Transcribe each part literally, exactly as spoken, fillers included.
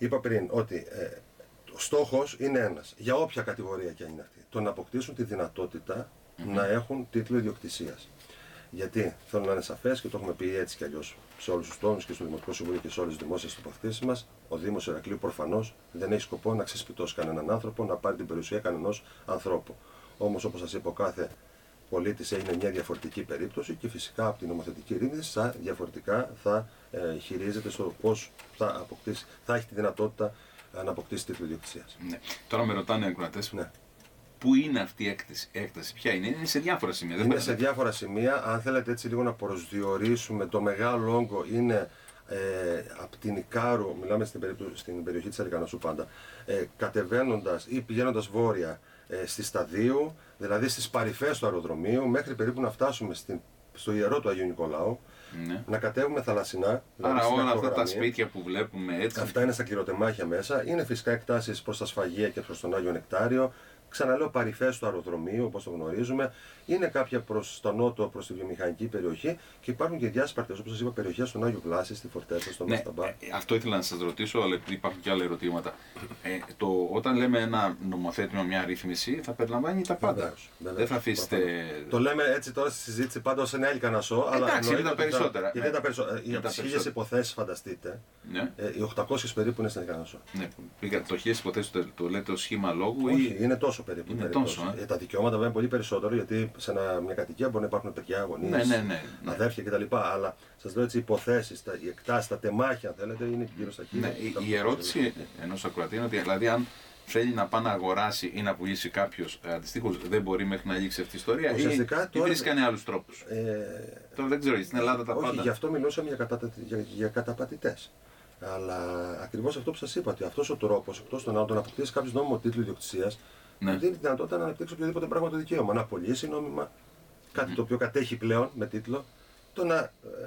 είπα πριν ότι ε, ο στόχος είναι ένας, για όποια κατηγορία και αν είναι αυτή, το να αποκτήσουν τη δυνατότητα mm-hmm. να έχουν τίτλο ιδιοκτησίας. Γιατί θέλω να είναι σαφές και το έχουμε πει έτσι κι αλλιώς σε όλους τους τόνους και στο Δημοτικό Συμβούλιο και σε όλες τις δημόσιες τοποθετήσεις μας, ο Δήμος Ηρακλείου προφανώς δεν έχει σκοπό να ξεσπιτώσει κανέναν άνθρωπο, να πάρει την περιουσία κανενός ανθρώπου. Όμως, όπως σας είπα, ο κάθε πολίτης έγινε μια διαφορετική περίπτωση και φυσικά από την νομοθετική ρύθμιση θα διαφορετικά θα ε, χειρίζεται στο πώς θα, αποκτήσει, θα έχει τη δυνατότητα ε, να αποκτήσει τίτλο ιδιοκτησίας. Ναι. Τώρα με ρωτάνε οι ακροατές. Ναι. Πού είναι αυτή η έκταση, έκταση, ποια είναι, είναι σε διάφορα σημεία. Είναι σε διάφορα σημεία. Αν θέλετε έτσι λίγο να προσδιορίσουμε, το μεγάλο όγκο είναι ε, από την Ικάρου, μιλάμε στην, περίπτωση, στην περιοχή της Αλικανασσού πάντα, ε, κατεβαίνοντας ή πηγαίνοντας βόρεια ε, στη Σταδίου, δηλαδή στις παρυφές του αεροδρομίου, μέχρι περίπου να φτάσουμε στην, στο ιερό του Αγίου Νικολάου, ναι. να κατέβουμε θαλασσινά. Δηλαδή άρα όλα αυτά τα σπίτια που βλέπουμε έτσι. Αυτά είναι στα κληροτεμάχια μέσα, είναι φυσικά εκτάσεις προς τα Σφαγεία και προς τον Άγιο Νεκτάριο. Ξαναλέω, παρυφές του αεροδρομίου, όπως το γνωρίζουμε, είναι κάποια προς το νότο, προς τη βιομηχανική περιοχή και υπάρχουν και διάσπαρτες, όπως σας είπα, περιοχές στον Άγιο Βλάση, στη Φορτέσα, στον Μασταμπά. Ναι, αυτό ήθελα να σας ρωτήσω, αλλά επειδή υπάρχουν και άλλα ερωτήματα. Ε, το, όταν λέμε ένα νομοθέτημα, μια ρύθμιση, θα περιλαμβάνει τα πάντα. Βεβαίως, βεβαίως, δεν θα αφήσετε. Το λέμε έτσι τώρα στη συζήτηση πάντα ως ένα Αλικανασσό, αλλά εντάξει, είναι τα περισσότερα. Γιατί ναι. τα περισσότερα. Οι χίλιες υποθέσεις, φανταστείτε, ναι. ε, οι οκτακόσιες περίπου είναι στην Αλικανασσό. Ναι, το χίλιες υποθέσεις το, το λέτε ως σχήμα λόγου. Όχι, ή... είναι τόσο περίπου. Είναι τόσο, ε. Τα δικαιώματα βέβαια είναι πολύ περισσότερο, γιατί σε ένα, μια κατοικία μπορεί να υπάρχουν παιδιά, γονείς, ναι, ναι, ναι, ναι. αδέρφια κτλ. Αλλά σας λέω έτσι, οι υποθέσεις, οι εκτάσεις, τα τεμάχια, αν θέλετε, είναι γύρω στα χίλια. Ναι, η, η ερώτηση ενός ακροατή είναι ότι δηλαδή αν θέλει να πάει να αγοράσει ή να πουλήσει κάποιος αντιστοίχως, δεν μπορεί μέχρι να λήξει αυτή η ιστορία, ουσιαστικά, ή, ή βρίσκανε άλλους τρόπους. Ε, τώρα δεν ξέρω, στην Ελλάδα τα όχι, πάντα. Γι' αυτό μιλούσαμε για, κατα, για, για καταπατητές. Αλλά ακριβώς αυτό που σας είπα, ότι αυτός ο τρόπος, εκτός των άλλων, το να αποκτήσει κάποιος νόμιμο τίτλο ιδιοκτησίας, ναι. δίνει τη δυνατότητα να αναπτύξει οποιοδήποτε πράγμα το δικαίωμα. Να πωλήσει νόμιμα κάτι mm. το οποίο κατέχει πλέον με τίτλο, το να,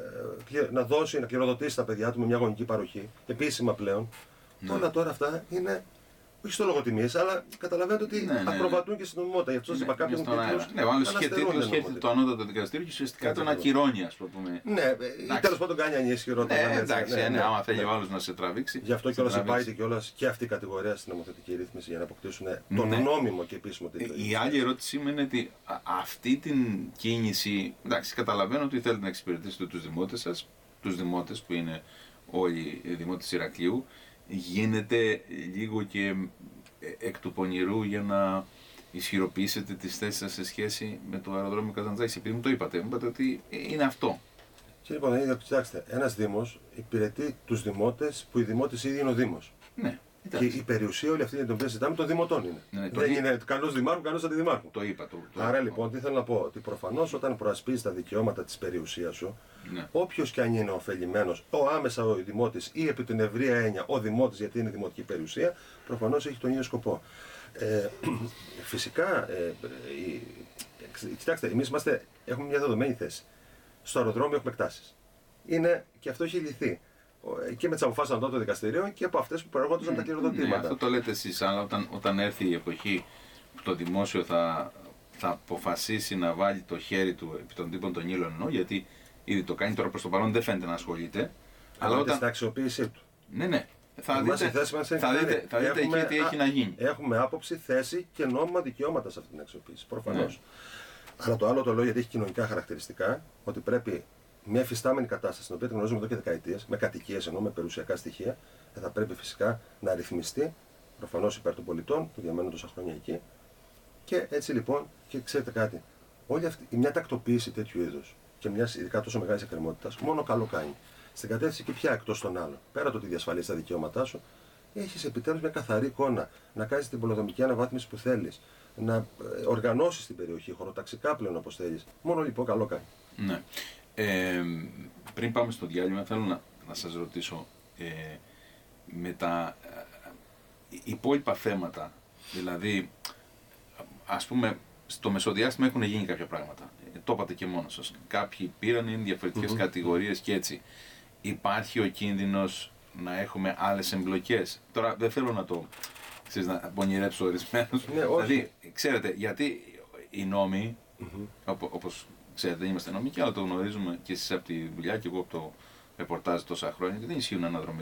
ε, να δώσει, να κληροδοτήσει τα παιδιά του με μια γονική παροχή, επίσημα πλέον. Mm. Όλα τώρα αυτά είναι. Όχι στο λογοτιμίες, αλλά καταλαβαίνετε ότι ναι, ακροβατούν ναι. και στην νομιμότητα. Γι' αυτό σας είπα κάποιον τίτλος. Ναι, ο άλλος είχε τίτλος και το ανώτατο δικαστήριο και ουσιαστικά τον ακυρώνει, ας πούμε. Ναι, ή τέλος πάντων κάνει ανισχυρότητα. Ναι, εντάξει, ναι, ναι, άμα θέλει ο άλλος να σε τραβήξει. Γι' αυτό κιόλας υπάρχει κιόλας και αυτή η κατηγορία στην νομοθετική ρύθμιση για να αποκτήσουν τον νόμιμο και επίσημο τίτλο. Η άλλη ερώτησή μου είναι ότι αυτή την κίνηση. Εντάξει, καταλαβαίνω ότι θέλετε να εξυπηρετήσετε τους δημότες σας, τους δημότες που είναι όλοι οι δημότες Ηρακλείου. Γίνεται λίγο και εκ του πονηρού για να ισχυροποιήσετε τις θέσεις σας σε σχέση με το αεροδρόμιο Καζαντζάκης. Επειδή μου το είπατε, μου είπατε ότι είναι αυτό. Και λοιπόν, κοιτάξτε, ένας Δήμος υπηρετεί τους δημότες που οι δημότες ήδη είναι ο Δήμος. Ναι. Και η περιουσία όλη αυτή για την οποία συζητάμε των δημοτών είναι. Ναι, δεν δι... είναι κανός δημάρχου, κανός αντιδημάρχου. Το είπα. Το, το Άρα είπα. λοιπόν, τι θέλω να πω, ότι προφανώς όταν προασπίζεις τα δικαιώματα της περιουσίας σου, ναι. όποιος και αν είναι ωφελημένος, ο άμεσα ο δημότης ή επί την ευρεία έννοια ο δημότης, γιατί είναι δημοτική περιουσία, προφανώς έχει τον ίδιο σκοπό. Ε, φυσικά, ε, ε, κοιτάξτε, εμείς είμαστε, έχουμε μια δεδομένη θέση. Στο αεροδρόμιο έχουμε εκτάσεις. Είναι, και αυτό έχει λυθεί. Και με τις αποφάσεις των ανώτατων δικαστηρίων και από αυτές που προερχόντουσαν mm, τα κληροδοτήματα. Ναι, αυτό το λέτε εσείς, αλλά όταν, όταν έρθει η εποχή που το δημόσιο θα, θα αποφασίσει να βάλει το χέρι του επί των τύπων των ύλων, εννοώ, γιατί ήδη το κάνει τώρα προς το παρόν, δεν φαίνεται να ασχολείται. Αλλά όταν... στην αξιοποίησή του. Ναι, ναι. Θα δείτε, θα δείτε, θα δείτε έχουμε, εκεί τι έχει να γίνει. Έχουμε άποψη, θέση και νόμιμα δικαιώματα σε αυτή την αξιοποίηση. Προφανώς. Ναι. Αλλά το άλλο το λέω γιατί έχει κοινωνικά χαρακτηριστικά, ότι πρέπει μια εφιστάμενη κατάσταση, την οποία την γνωρίζουμε εδώ και δεκαετίες, με κατοικίες ενώ με περιουσιακά στοιχεία, θα πρέπει φυσικά να ρυθμιστεί, προφανώς υπέρ των πολιτών που διαμένουν τόσα χρόνια εκεί. Και έτσι λοιπόν, και ξέρετε κάτι, όλη αυτή μια τακτοποίηση τέτοιου είδους και μια ειδικά τόσο μεγάλη εκκρεμότητα, μόνο καλό κάνει. Στην κατεύθυνση και πια εκτός των άλλων, πέρα το ότι διασφαλίζει τα δικαιώματά σου, έχεις επιτέλους μια καθαρή εικόνα, να κάνεις την πολεοδομική αναβάθμιση που θέλεις, να οργανώσεις την περιοχή, χωροταξικά πλέον όπως θέλεις. Μόνο λοιπόν καλό κάνει. Ναι. Ε, πριν πάμε στο διάλειμμα, θέλω να, να σας ρωτήσω ε, με τα ε, υπόλοιπα θέματα, δηλαδή ας πούμε στο μεσοδιάστημα έχουν γίνει κάποια πράγματα, ε, το είπατε και μόνος σας, κάποιοι πήραν, είναι διαφορετικές mm-hmm. κατηγορίες και έτσι. Υπάρχει ο κίνδυνος να έχουμε άλλες εμπλοκές. Τώρα δεν θέλω να το ξέρεις, να πονηρέψω ορισμένους, ναι, δηλαδή ξέρετε γιατί οι νόμοι mm-hmm. οπ, όπως ξέρετε, δεν είμαστε νομικοί, αλλά το γνωρίζουμε και εσείς από τη δουλειά και εγώ από το ρεπορτάζ τόσα χρόνια και δεν ισχύουν αναδρομικά.